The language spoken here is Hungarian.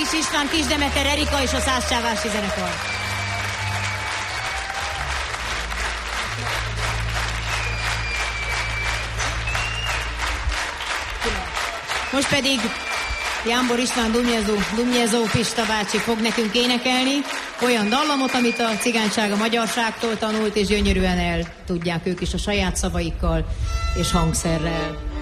Kis István, Kis Demeter, Erika és a Százcsávási zenekar. Most pedig Jámbor István Dumjezó Pista bácsi fog nekünk énekelni olyan dallamot, amit a cigányság a magyarságtól tanult, és gyönyörűen el tudják ők is a saját szavaikkal és hangszerrel.